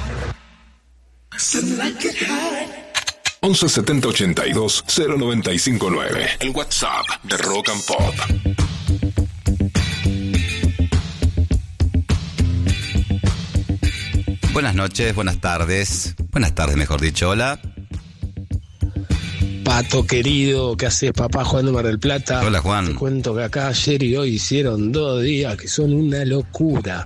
11 70 82 0959. El WhatsApp de Rock and Pop. Buenas noches, buenas tardes mejor dicho, hola. Pato querido, ¿qué haces, papá? Juan de Mar del Plata. Hola, Juan. Te cuento que acá ayer y hoy hicieron 2 días que son una locura.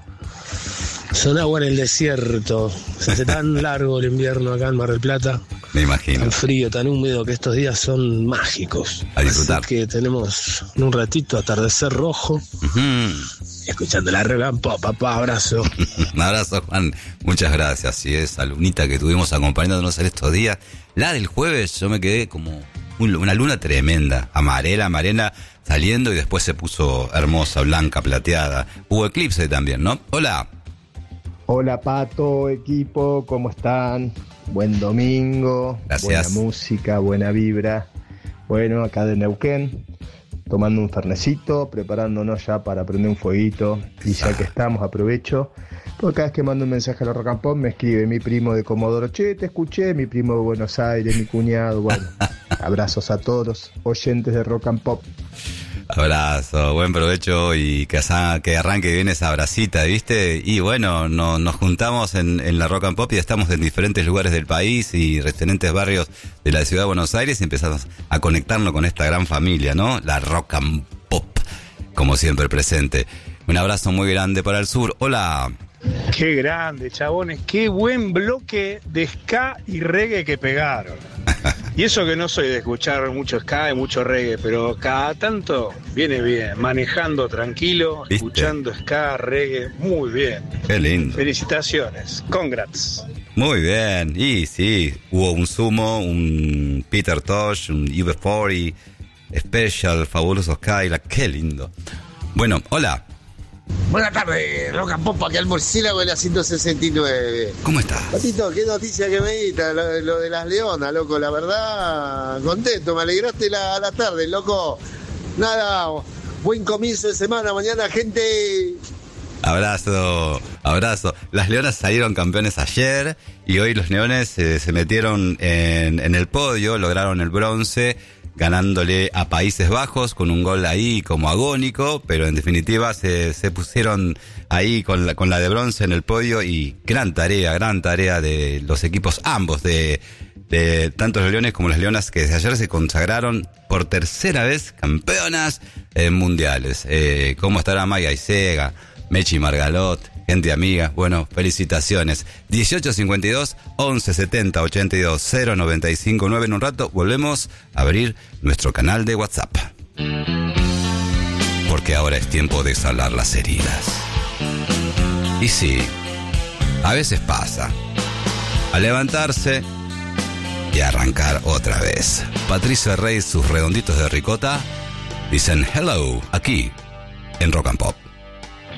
Son agua en el desierto. Se hace tan largo el invierno acá en Mar del Plata. Me imagino. Tan frío, tan húmedo, que estos días son mágicos. A disfrutar. Así que tenemos en un ratito atardecer rojo. Escuchando la Rock and Pop, papá, abrazo. Un abrazo, Juan. Muchas gracias. Sí, esa lunita que tuvimos acompañándonos en estos días. La del jueves yo me quedé como una luna tremenda. Amarela, saliendo y después se puso hermosa, blanca, plateada. Hubo eclipse también, ¿no? Hola. Hola, Pato, equipo, ¿cómo están? Buen domingo. Gracias. Buena música, buena vibra. Bueno, acá de Neuquén, tomando un fernecito, preparándonos ya para prender un fueguito. Y ya que estamos, aprovecho, porque cada vez que mando un mensaje a la Rock and Pop me escribe mi primo de Comodoro: che, te escuché, mi primo de Buenos Aires, mi cuñado. Bueno, abrazos a todos oyentes de Rock and Pop. Abrazo, buen provecho y que arranque bien esa bracita, ¿viste? Y bueno, nos juntamos en la Rock and Pop y estamos en diferentes lugares del país y diferentes barrios de la ciudad de Buenos Aires y empezamos a conectarnos con esta gran familia, ¿no? La Rock and Pop, como siempre presente. Un abrazo muy grande para el sur. Hola. Qué grande, chabones, qué buen bloque de ska y reggae que pegaron. Y eso que no soy de escuchar mucho ska y mucho reggae, pero cada tanto viene bien, manejando tranquilo, ¿viste? Escuchando ska, reggae, muy bien. Qué lindo. Felicitaciones, congrats. Muy bien, y sí, hubo un Sumo, un Peter Tosh, un UB40, Special, Fabuloso Skyla, qué lindo. Bueno, hola. Buenas tardes, Rock and Pop, aquí al Murciélago de la 169. ¿Cómo estás? Patito, qué noticia que me diste, lo de las leonas, loco, la verdad, contento, me alegraste la tarde, loco. Nada, buen comienzo de semana, mañana, gente. Abrazo. Las Leonas salieron campeones ayer y hoy los Leones se metieron en el podio, lograron el bronce, ganándole a Países Bajos con un gol ahí como agónico, pero en definitiva se pusieron ahí con la de bronce en el podio y gran tarea de los equipos ambos, de tanto los Leones como las Leonas, que desde ayer se consagraron por tercera vez campeonas mundiales. ¿Cómo estará Maya Isega, Mechi Margalot, gente amiga? Bueno, felicitaciones. 1852 1170 82 0959. En un rato volvemos a abrir nuestro canal de WhatsApp, porque ahora es tiempo de sanar las heridas. Y sí, a veces pasa, a levantarse y arrancar otra vez. Patricio Rey, sus redonditos de ricota, dicen hello aquí en Rock and Pop.